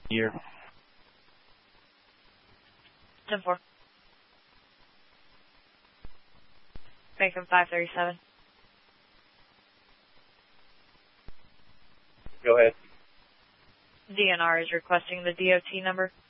Year. 10-4. Bacon 537. Go ahead. DNR is requesting the DOT number.